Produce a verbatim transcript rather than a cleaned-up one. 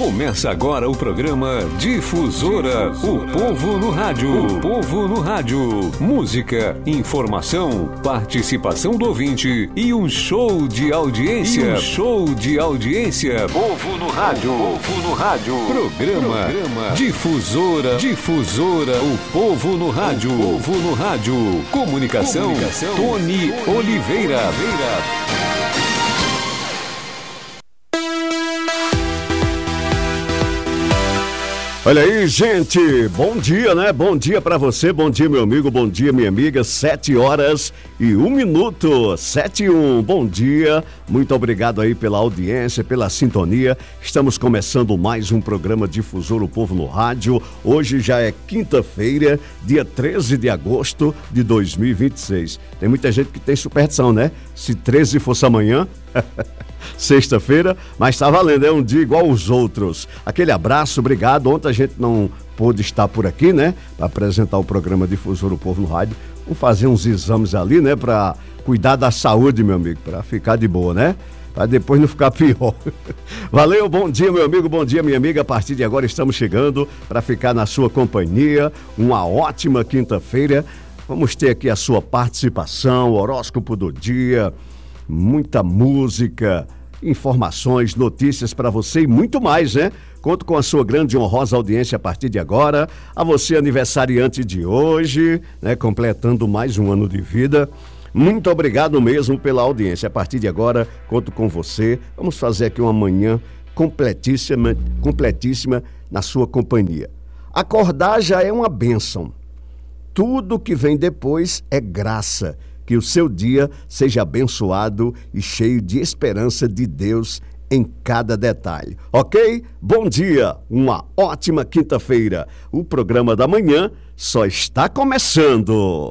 Começa agora o programa Difusora, o povo no rádio. O povo no rádio. Música, informação, participação do ouvinte e um show de audiência. E um show de audiência. Povo no rádio. Povo no rádio. Programa, programa Difusora. Difusora, o povo no rádio. O povo no rádio. Comunicação, Comunicação. Tony Oliveira. Olha aí, gente, bom dia, né? Bom dia pra você, bom dia, meu amigo, bom dia, minha amiga. Sete horas e um minuto, sete e um, bom dia. Muito obrigado aí pela audiência, pela sintonia. Estamos começando mais um programa Difusor o Povo no Rádio. Hoje já é quinta-feira, dia treze de agosto de dois mil e vinte e seis. Tem muita gente que tem superstição, né? Se treze fosse amanhã... Sexta-feira, mas tá valendo, é um dia igual aos outros. Aquele abraço, obrigado. Ontem a gente não pôde estar por aqui, né? Para apresentar o programa Difusor o Povo no Rádio. Vamos fazer uns exames ali, né? Para cuidar da saúde, meu amigo, para ficar de boa, né? Para depois não ficar pior. Valeu, bom dia, meu amigo, bom dia, minha amiga. A partir de agora estamos chegando para ficar na sua companhia. Uma ótima quinta-feira. Vamos ter aqui a sua participação, horóscopo do dia, muita música, informações, notícias para você e muito mais, né? Conto com a sua grande e honrosa audiência a partir de agora. A você, aniversariante de hoje, né? Completando mais um ano de vida. Muito obrigado mesmo pela audiência. A partir de agora, conto com você. Vamos fazer aqui uma manhã completíssima, completíssima na sua companhia. Acordar já é uma bênção. Tudo que vem depois é graça. Que o seu dia seja abençoado e cheio de esperança de Deus em cada detalhe. Ok? Bom dia, uma ótima quinta-feira. O programa da manhã só está começando.